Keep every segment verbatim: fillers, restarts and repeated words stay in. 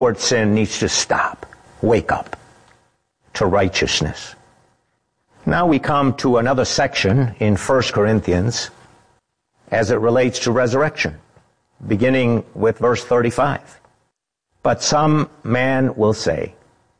Toward sin needs to stop. Wake up to righteousness. Now we come to another section in First Corinthians as it relates to resurrection, beginning with verse thirty-five. But some man will say,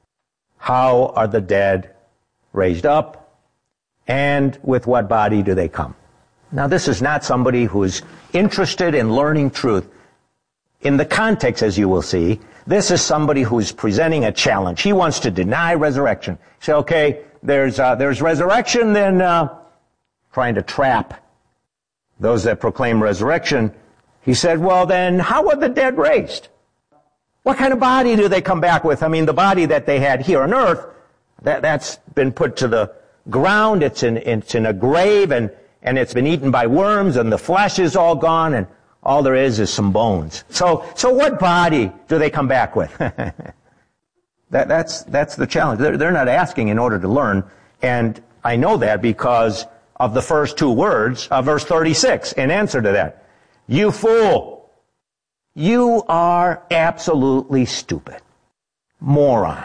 how are the dead raised up, and with what body do they come? Now this is not somebody who's interested in learning truth. In the context, as you will see, this is somebody who's presenting a challenge. He wants to deny resurrection. Say, okay, there's uh, there's resurrection, then uh, trying to trap those that proclaim resurrection. He said, well, then how are the dead raised? What kind of body do they come back with? I mean, the body that they had here on earth, that, that's been put to the ground. It's in, it's in a grave, and, and it's been eaten by worms, and the flesh is all gone, and all there is is some bones. So, so what body do they come back with? that, that's, that's the challenge. They're, they're not asking in order to learn, and I know that because of the first two words of verse thirty-six in answer to that. You fool! You are absolutely stupid. Moron.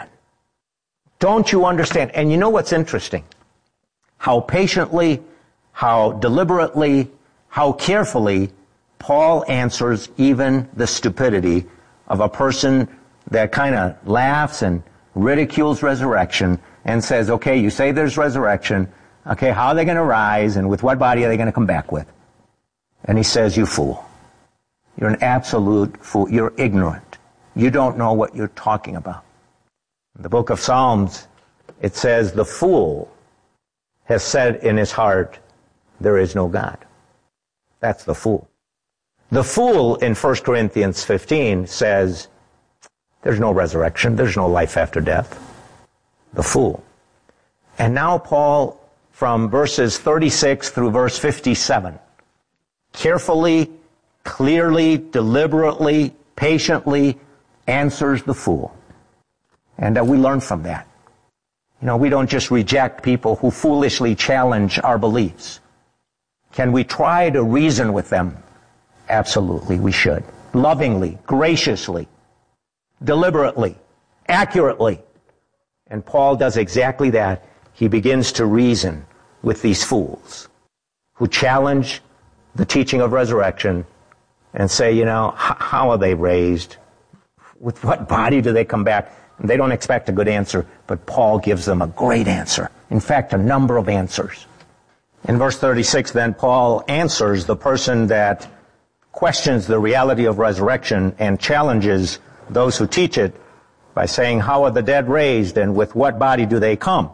Don't you understand? And you know what's interesting? How patiently, how deliberately, how carefully Paul answers even the stupidity of a person that kind of laughs and ridicules resurrection and says, okay, you say there's resurrection. Okay, how are they going to rise, and with what body are they going to come back with? And he says, you fool. You're an absolute fool. You're ignorant. You don't know what you're talking about. In the book of Psalms, it says, the fool has said in his heart, there is no God. That's the fool. The fool in First Corinthians fifteen says, there's no resurrection, there's no life after death. The fool. And now Paul, from verses thirty-six through verse fifty-seven, carefully, clearly, deliberately, patiently answers the fool. And uh, we learn from that. You know, we don't just reject people who foolishly challenge our beliefs. Can we try to reason with them? Absolutely, we should. Lovingly, graciously, deliberately, accurately. And Paul does exactly that. He begins to reason with these fools who challenge the teaching of resurrection and say, you know, how are they raised? With what body do they come back? And they don't expect a good answer, but Paul gives them a great answer. In fact, a number of answers. In verse thirty-six, then, Paul answers the person that questions the reality of resurrection and challenges those who teach it by saying, how are the dead raised, and with what body do they come?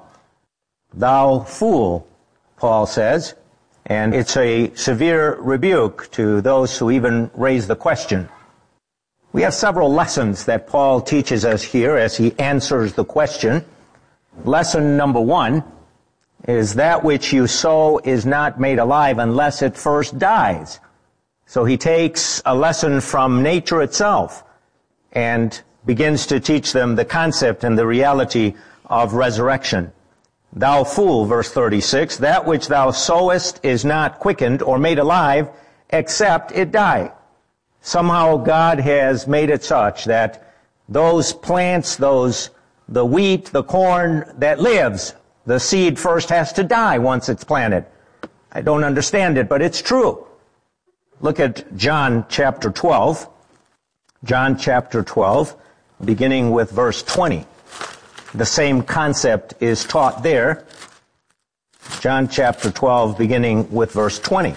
Thou fool, Paul says, and it's a severe rebuke to those who even raise the question. We have several lessons that Paul teaches us here as he answers the question. Lesson number one is that which you sow is not made alive unless it first dies. So he takes a lesson from nature itself and begins to teach them the concept and the reality of resurrection. Thou fool, verse thirty-six, that which thou sowest is not quickened or made alive except it die. Somehow God has made it such that those plants, those, the wheat, the corn that lives, the seed first has to die once it's planted. I don't understand it, but it's true. Look at John chapter twelve. John chapter twelve, beginning with verse twenty. The same concept is taught there. John chapter twelve, beginning with verse twenty.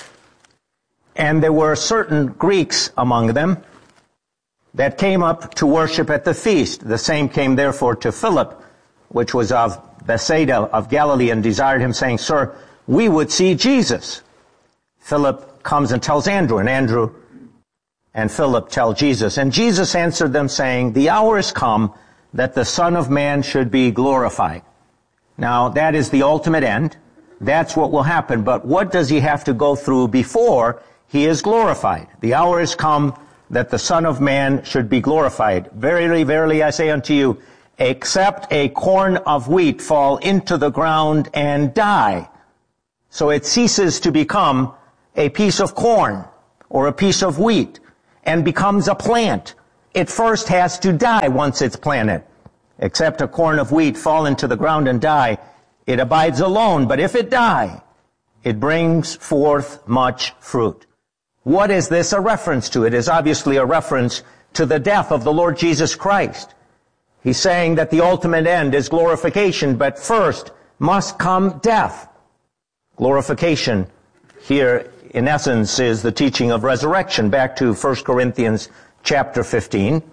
And there were certain Greeks among them that came up to worship at the feast. The same came therefore to Philip, which was of Bethsaida of Galilee, and desired him, saying, Sir, we would see Jesus. Philip comes and tells Andrew, and Andrew and Philip tell Jesus. And Jesus answered them, saying, The hour is come that the Son of Man should be glorified. Now, that is the ultimate end. That's what will happen. But what does he have to go through before he is glorified? The hour is come that the Son of Man should be glorified. Verily, verily, I say unto you, except a corn of wheat fall into the ground and die, so it ceases to become a piece of corn or a piece of wheat and becomes a plant it first has to die once it's planted. Except a corn of wheat fall into the ground and die, it abides alone. But if it die, it brings forth much fruit. What is this a reference to? It is obviously a reference to the death of the Lord Jesus Christ. He's saying that the ultimate end is glorification, but first must come death. Glorification here, in essence, is the teaching of resurrection. Back to First Corinthians chapter fifteen.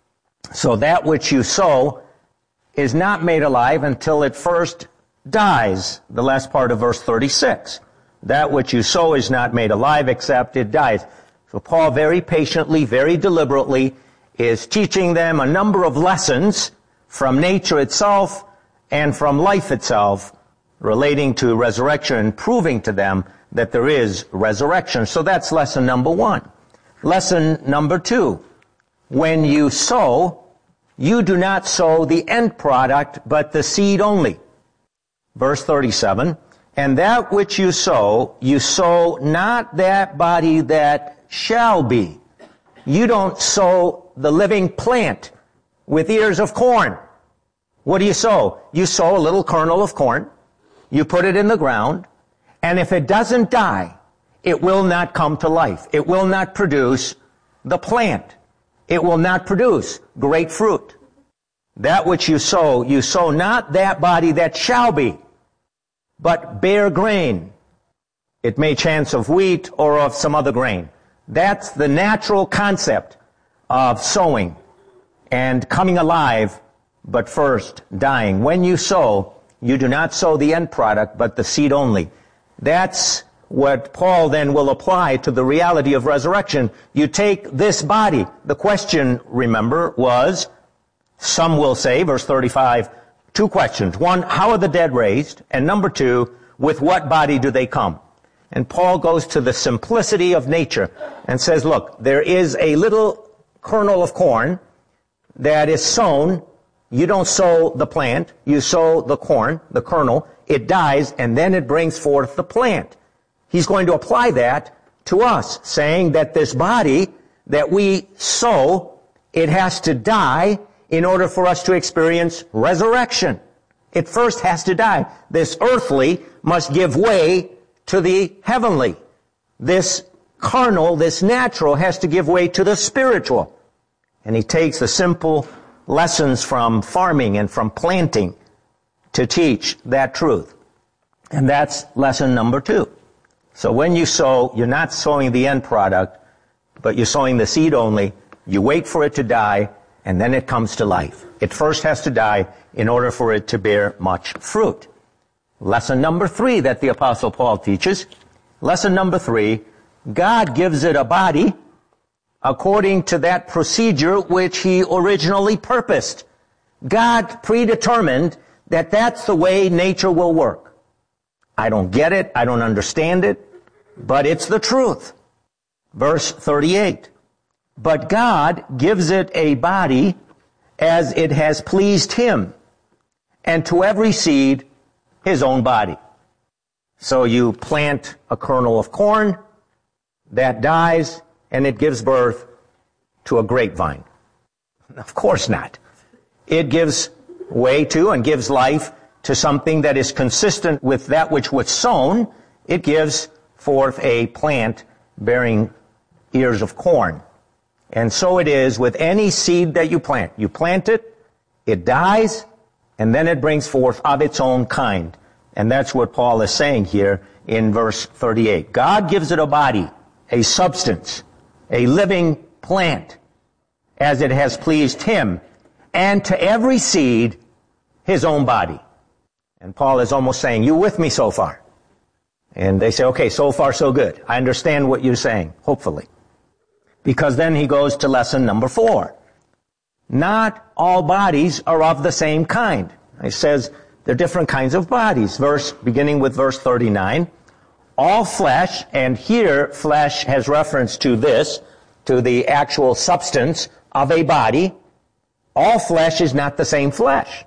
So that which you sow is not made alive until it first dies. The last part of verse thirty-six. That which you sow is not made alive except it dies. So Paul very patiently, very deliberately is teaching them a number of lessons from nature itself and from life itself relating to resurrection and proving to them that there is resurrection. So that's lesson number one. Lesson number two. When you sow, you do not sow the end product, but the seed only. Verse thirty-seven. And that which you sow, you sow not that body that shall be. You don't sow the living plant with ears of corn. What do you sow? You sow a little kernel of corn. You put it in the ground. And if it doesn't die, it will not come to life. It will not produce the plant. It will not produce great fruit. That which you sow, you sow not that body that shall be, but bare grain. It may chance of wheat or of some other grain. That's the natural concept of sowing and coming alive, but first dying. When you sow, you do not sow the end product, but the seed only. That's what Paul then will apply to the reality of resurrection. You take this body. The question, remember, was, some will say, verse thirty-five, two questions. One, how are the dead raised? And number two, with what body do they come? And Paul goes to the simplicity of nature and says, look, there is a little kernel of corn that is sown. You don't sow the plant. You sow the corn, the kernel. It dies, and then it brings forth the plant. He's going to apply that to us, saying that this body that we sow, it has to die in order for us to experience resurrection. It first has to die. This earthly must give way to the heavenly. This carnal, this natural, has to give way to the spiritual. And he takes the simple lessons from farming and from planting to teach that truth. And that's lesson number two. So when you sow, you're not sowing the end product, but you're sowing the seed only. You wait for it to die, and then it comes to life. It first has to die in order for it to bear much fruit. Lesson number three that the Apostle Paul teaches. Lesson number three, God gives it a body according to that procedure which he originally purposed. God predetermined that that's the way nature will work. I don't get it, I don't understand it, but it's the truth. Verse thirty-eight. But God gives it a body as it has pleased him, and to every seed his own body. So you plant a kernel of corn, that dies, and it gives birth to a grapevine. Of course not. It gives way to and gives life to something that is consistent with that which was sown. It gives forth a plant bearing ears of corn. And so it is with any seed that you plant. You plant it, it dies, and then it brings forth of its own kind. And that's what Paul is saying here in verse thirty-eight. God gives it a body, a substance, a living plant, as it has pleased him, and to every seed his own body. And Paul is almost saying, you with me so far? And they say, okay, so far so good. I understand what you're saying, hopefully. Because then he goes to lesson number four. Not all bodies are of the same kind. He says there are different kinds of bodies. Verse, beginning with verse thirty-nine. All flesh, and here flesh has reference to this, to the actual substance of a body. All flesh is not the same flesh.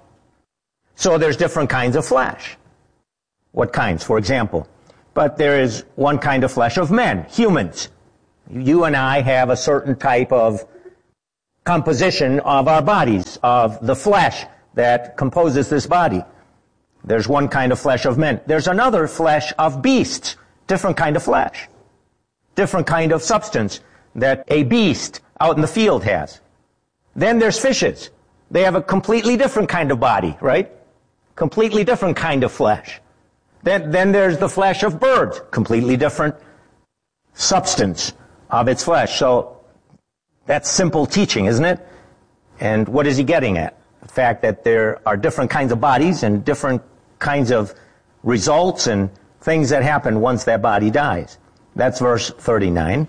So there's different kinds of flesh. What kinds, for example? But there is one kind of flesh of men, humans. You and I have a certain type of composition of our bodies, of the flesh that composes this body. There's one kind of flesh of men. There's another flesh of beasts, different kind of flesh, different kind of substance that a beast out in the field has. Then there's fishes. They have a completely different kind of body, right? Completely different kind of flesh. Then, then there's the flesh of birds, completely different substance of its flesh. So that's simple teaching, isn't it? And what is he getting at? The fact that there are different kinds of bodies and different kinds of results and things that happen once that body dies. That's verse thirty-nine.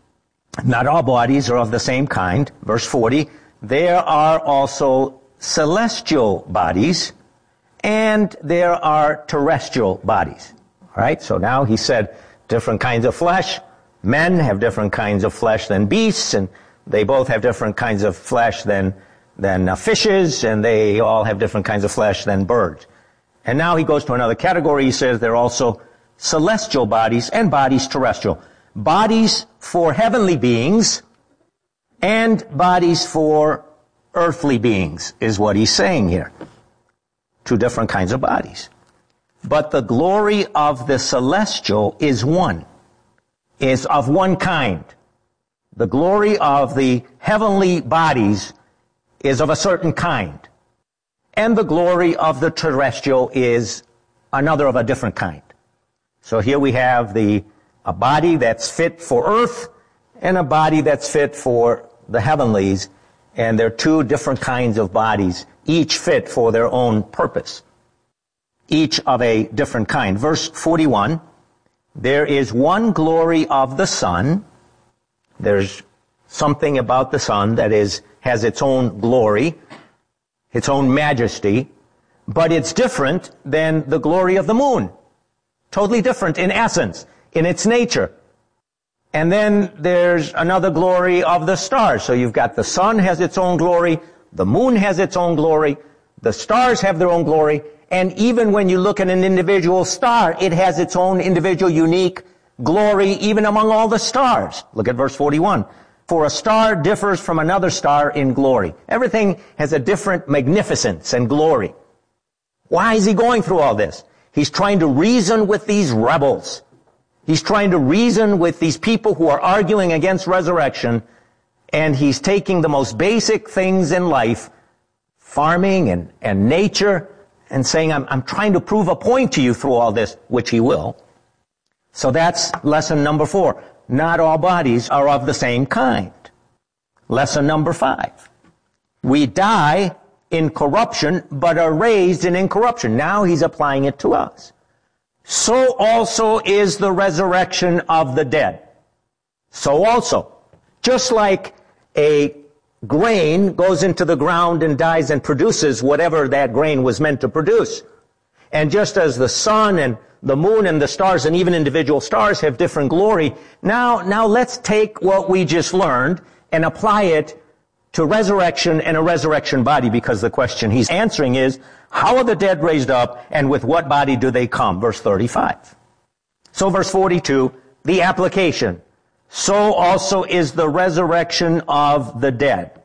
Not all bodies are of the same kind. Verse forty, there are also celestial bodies and there are terrestrial bodies. All right, so now he said different kinds of flesh. Men have different kinds of flesh than beasts, and they both have different kinds of flesh than, than uh, fishes, and they all have different kinds of flesh than birds. And now he goes to another category. He says there are also celestial bodies and bodies terrestrial. Bodies for heavenly beings and bodies for earthly beings is what he's saying here. Two different kinds of bodies. But the glory of the celestial is one, is of one kind. The glory of the heavenly bodies is of a certain kind. And the glory of the terrestrial is another of a different kind. So here we have the a body that's fit for earth and a body that's fit for the heavenlies. And they're two different kinds of bodies, each fit for their own purpose, each of a different kind. Verse forty-one, there is one glory of the sun. There's something about the sun that is has its own glory, its own majesty, but it's different than the glory of the moon. Totally different in essence, in its nature. And then there's another glory of the stars. So you've got the sun has its own glory, the moon has its own glory, the stars have their own glory, and even when you look at an individual star, it has its own individual unique glory even among all the stars. Look at verse forty-one. For a star differs from another star in glory. Everything has a different magnificence and glory. Why is he going through all this? He's trying to reason with these rebels. He's trying to reason with these people who are arguing against resurrection, and he's taking the most basic things in life, farming and, and nature, and saying, I'm, I'm trying to prove a point to you through all this, which he will. So that's lesson number four. Not all bodies are of the same kind. Lesson number five. We die in corruption, but are raised in incorruption. Now he's applying it to us. So also is the resurrection of the dead. So also, just like a grain goes into the ground and dies and produces whatever that grain was meant to produce, and just as the sun and the moon and the stars and even individual stars have different glory, now, now let's take what we just learned and apply it to resurrection and a resurrection body, because the question he's answering is, how are the dead raised up, and with what body do they come? Verse thirty-five. So verse forty-two, the application. So also is the resurrection of the dead.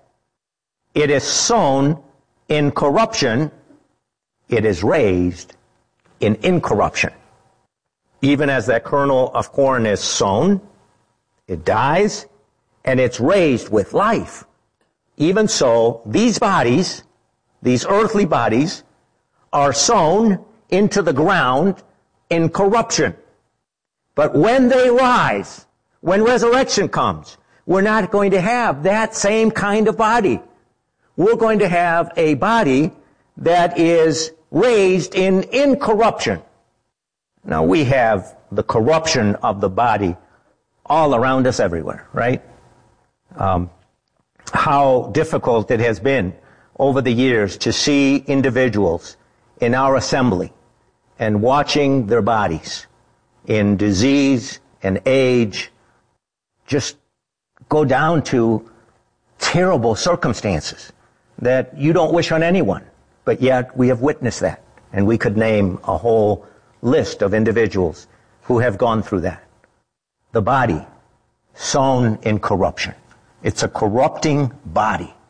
It is sown in corruption, it is raised in incorruption. Even as that kernel of corn is sown, it dies, and it's raised with life. Even so, these bodies, these earthly bodies, are sown into the ground in corruption. But when they rise, when resurrection comes, we're not going to have that same kind of body. We're going to have a body that is raised in incorruption. Now, we have the corruption of the body all around us everywhere, right? Um, how difficult it has been over the years to see individuals in our assembly and watching their bodies in disease and age just go down to terrible circumstances that you don't wish on anyone. But yet we have witnessed that. And we could name a whole list of individuals who have gone through that. The body sown in corruption. It's a corrupting body.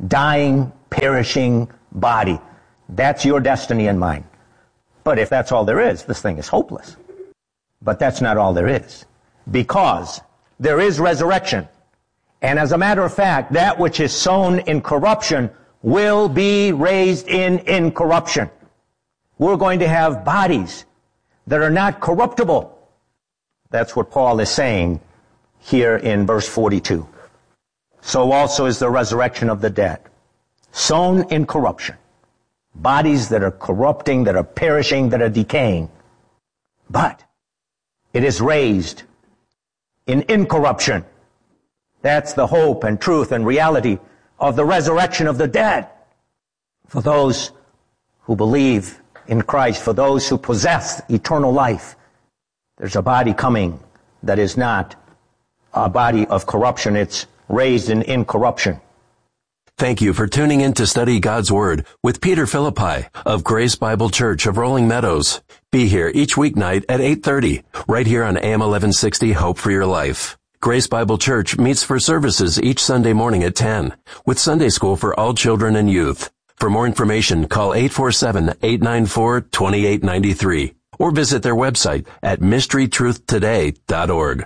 dying, perishing body. That's your destiny and mine. But if that's all there is, this thing is hopeless. But that's not all there is. Because there is resurrection. And as a matter of fact, that which is sown in corruption will be raised in incorruption. We're going to have bodies that are not corruptible. That's what Paul is saying here in verse forty-two. So also is the resurrection of the dead. Sown in corruption. Bodies that are corrupting, that are perishing, that are decaying. But it is raised in incorruption. That's the hope and truth and reality of the resurrection of the dead. For those who believe in Christ, for those who possess eternal life, there's a body coming that is not a body of corruption. It's raised in incorruption. Thank you for tuning in to Study God's Word with Peter Philippi of Grace Bible Church of Rolling Meadows. Be here each weeknight at eight thirty, right here on A M eleven sixty, Hope for Your Life. Grace Bible Church meets for services each Sunday morning at ten, with Sunday school for all children and youth. For more information, call eight four seven, eight nine four, two eight nine three or visit their website at mystery truth today dot org.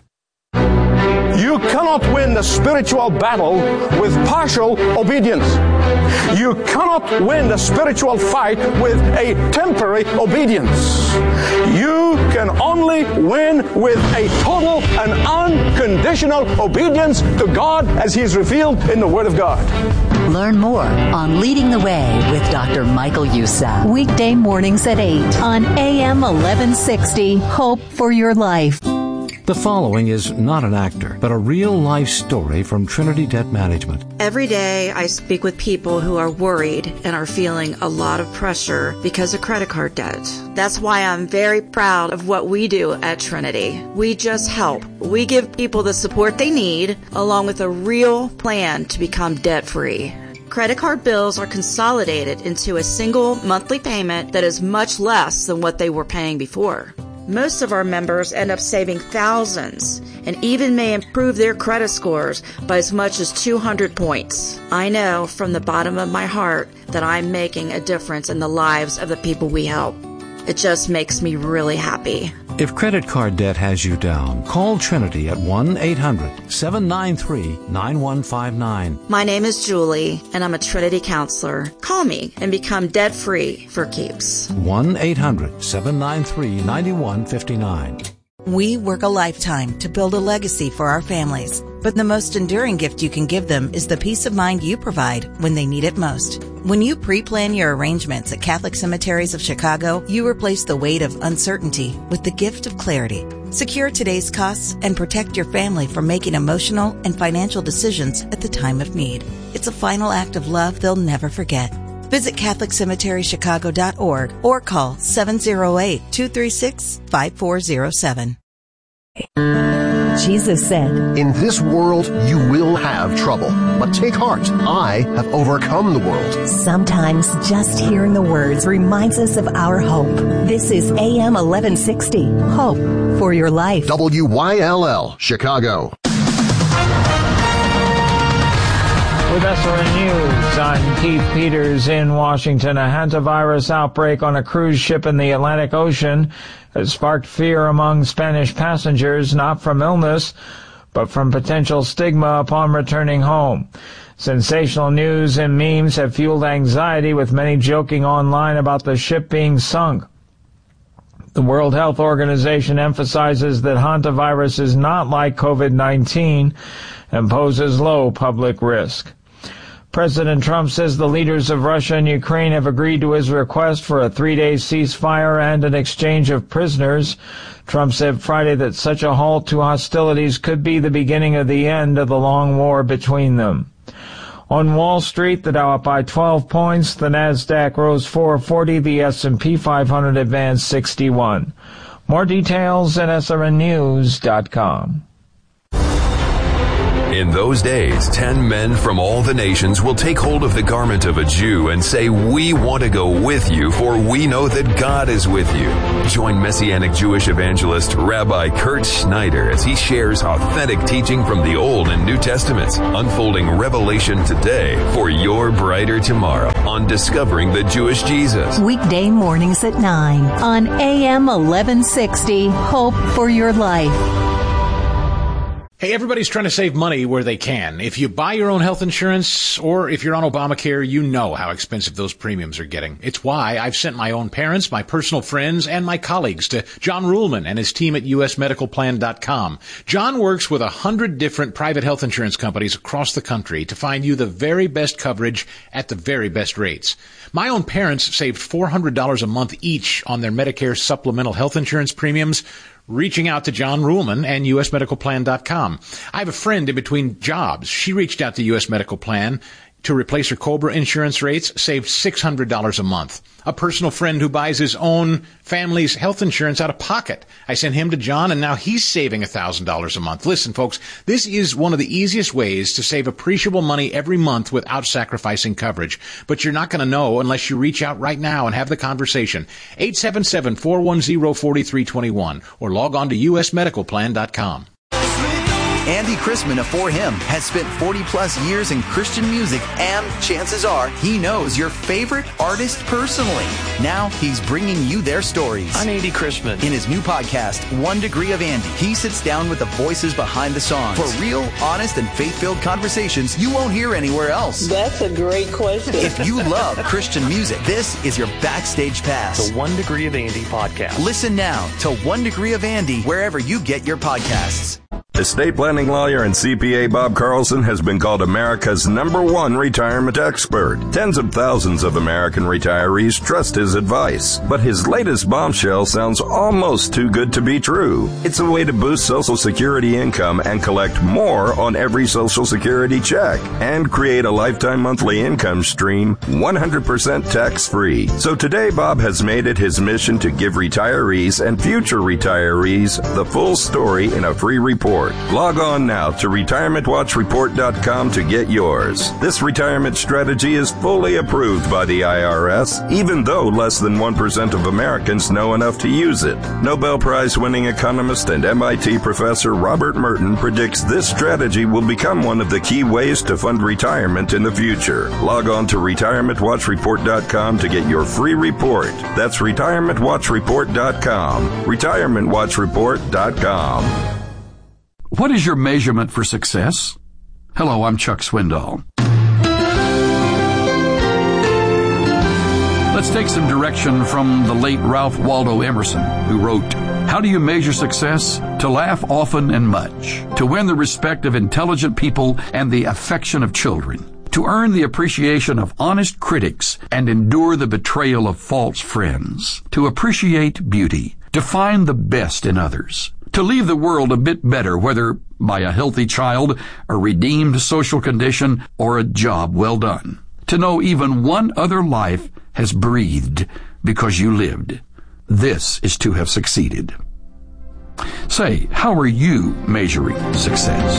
You cannot win the spiritual battle with partial obedience. You cannot win the spiritual fight with a temporary obedience. You can only win with a total and unconditional obedience to God as He is revealed in the Word of God. Learn more on Leading the Way with Doctor Michael Youssef. Weekday mornings at eight on A M eleven sixty. Hope for Your Life. The following is not an actor, but a real-life story from Trinity Debt Management. Every day I speak with people who are worried and are feeling a lot of pressure because of credit card debt. That's why I'm very proud of what we do at Trinity. We just help. We give people the support they need, along with a real plan to become debt-free. Credit card bills are consolidated into a single monthly payment that is much less than what they were paying before. Most of our members end up saving thousands and even may improve their credit scores by as much as two hundred points. I know from the bottom of my heart that I'm making a difference in the lives of the people we help. It just makes me really happy. If credit card debt has you down, call Trinity at one eight hundred, seven nine three, nine one five nine. My name is Julie, and I'm a Trinity counselor. Call me and become debt-free for keeps. one eight hundred, seven nine three, nine one five nine. We work a lifetime to build a legacy for our families, but the most enduring gift you can give them is the peace of mind you provide when they need it most. When you pre-plan your arrangements at Catholic Cemeteries of Chicago, you replace the weight of uncertainty with the gift of clarity. Secure today's costs and protect your family from making emotional and financial decisions at the time of need. It's a final act of love they'll never forget. Visit Catholic Cemetery Chicago dot org or call seven oh eight, two three six, five four oh seven. Jesus said, "In this world you will have trouble, but take heart. I have overcome the world." Sometimes just hearing the words reminds us of our hope. This is A M eleven sixty, Hope for Your Life. W Y L L, Chicago. With S R N News, I'm Keith Peters in Washington. A hantavirus outbreak on a cruise ship in the Atlantic Ocean has sparked fear among Spanish passengers, not from illness, but from potential stigma upon returning home. Sensational news and memes have fueled anxiety, with many joking online about the ship being sunk. The World Health Organization emphasizes that hantavirus is not like COVID nineteen and poses low public risk. President Trump says the leaders of Russia and Ukraine have agreed to his request for a three-day ceasefire and an exchange of prisoners. Trump said Friday that such a halt to hostilities could be the beginning of the end of the long war between them. On Wall Street, the Dow up by twelve points, the Nasdaq rose four forty, the S and P five hundred advanced sixty-one. More details at S R N news dot com. In those days, ten men from all the nations will take hold of the garment of a Jew and say, "We want to go with you, for we know that God is with you." Join Messianic Jewish evangelist Rabbi Kurt Schneider as he shares authentic teaching from the Old and New Testaments, unfolding revelation today for your brighter tomorrow on Discovering the Jewish Jesus. Weekday mornings at nine on A M eleven sixty, Hope for Your Life. Hey, everybody's trying to save money where they can. If you buy your own health insurance or if you're on Obamacare, you know how expensive those premiums are getting. It's why I've sent my own parents, my personal friends, and my colleagues to John Ruhlman and his team at U S medical plan dot com. John works with a hundred different private health insurance companies across the country to find you the very best coverage at the very best rates. My own parents saved four hundred dollars a month each on their Medicare supplemental health insurance premiums, reaching out to John Ruhlman and U S medical plan dot com. I have a friend in between jobs. She reached out to U S Medical Plan to replace her COBRA insurance rates, saved six hundred dollars a month. A personal friend who buys his own family's health insurance out of pocket. I sent him to John, and now he's saving one thousand dollars a month. Listen, folks, this is one of the easiest ways to save appreciable money every month without sacrificing coverage. But you're not going to know unless you reach out right now and have the conversation. eight seven seven, four one zero, four three two one or log on to U S medical plan dot com. Andy Chrisman of For Him has spent forty plus years in Christian music, and chances are he knows your favorite artist personally. Now he's bringing you their stories. I'm Andy Chrisman. In his new podcast, One Degree of Andy, he sits down with the voices behind the songs for real, honest, and faith-filled conversations you won't hear anywhere else. That's a great question. If you love Christian music, this is your backstage pass. The One Degree of Andy podcast. Listen now to One Degree of Andy wherever you get your podcasts. Estate planning lawyer and C P A Bob Carlson has been called America's number one retirement expert. Tens of thousands of American retirees trust his advice. But his latest bombshell sounds almost too good to be true. It's a way to boost Social Security income and collect more on every Social Security check and create a lifetime monthly income stream one hundred percent tax-free. So today, Bob has made it his mission to give retirees and future retirees the full story in a free report. Log on now to retirement watch report dot com to get yours. This retirement strategy is fully approved by the I R S, even though less than one percent of Americans know enough to use it. Nobel Prize-winning economist and M I T professor Robert Merton predicts this strategy will become one of the key ways to fund retirement in the future. Log on to retirement watch report dot com to get your free report. That's retirement watch report dot com. retirement watch report dot com. What is your measurement for success? Hello, I'm Chuck Swindoll. Let's take some direction from the late Ralph Waldo Emerson, who wrote, "How do you measure success? To laugh often and much, to win the respect of intelligent people and the affection of children, to earn the appreciation of honest critics and endure the betrayal of false friends, to appreciate beauty, to find the best in others, to leave the world a bit better, whether by a healthy child, a redeemed social condition, or a job well done. To know even one other life has breathed because you lived. This is to have succeeded." Say, how are you measuring success?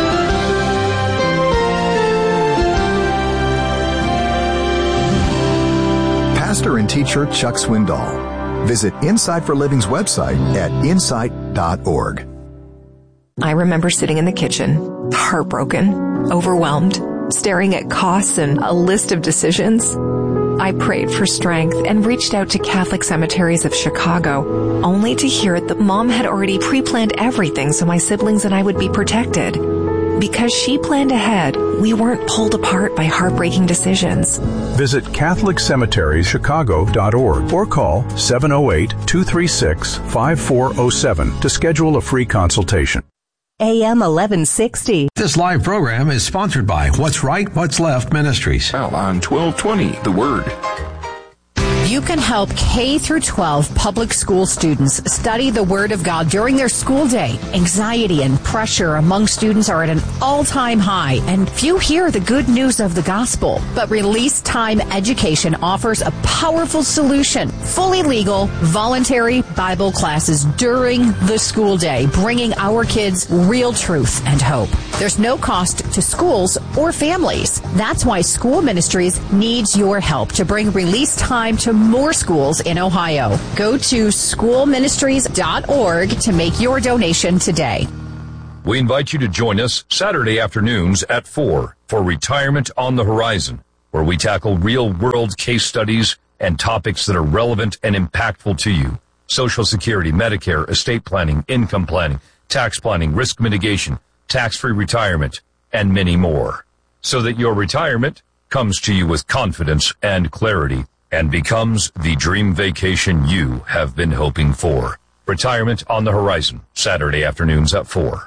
Pastor and teacher Chuck Swindoll. Visit Insight for Living's website at insight dot org. I remember sitting in the kitchen, heartbroken, overwhelmed, staring at costs and a list of decisions. I prayed for strength and reached out to Catholic Cemeteries of Chicago, only to hear that Mom had already pre-planned everything so my siblings and I would be protected. Because she planned ahead, we weren't pulled apart by heartbreaking decisions. Visit catholic cemeteries chicago dot org or call seven oh eight, two three six, five four oh seven to schedule a free consultation. A M eleven sixty. This live program is sponsored by What's Right, What's Left Ministries. Now on twelve twenty, The Word. You can help K through twelve public school students study the Word of God during their school day. Anxiety and pressure among students are at an all-time high, and few hear the good news of the gospel. But Release Time Education offers a powerful solution. Fully legal, voluntary Bible classes during the school day, bringing our kids real truth and hope. There's no cost to schools or families. That's why School Ministries needs your help to bring release time to more schools in Ohio. Go to school ministries dot org to make your donation today. We invite you to join us Saturday afternoons at four for Retirement on the Horizon, where we tackle real-world case studies and topics that are relevant and impactful to you. Social Security, Medicare, estate planning, income planning, tax planning, risk mitigation, tax-free retirement, and many more. So that your retirement comes to you with confidence and clarity and becomes the dream vacation you have been hoping for. Retirement on the Horizon, Saturday afternoons at four.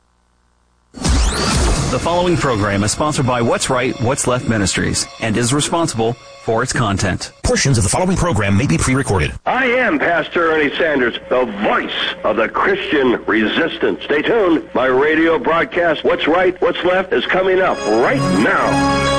The following program is sponsored by What's Right, What's Left Ministries and is responsible for its content. Portions of the following program may be pre-recorded. I am Pastor Ernie Sanders, the voice of the Christian resistance. Stay tuned. My radio broadcast, What's Right, What's Left, is coming up right now.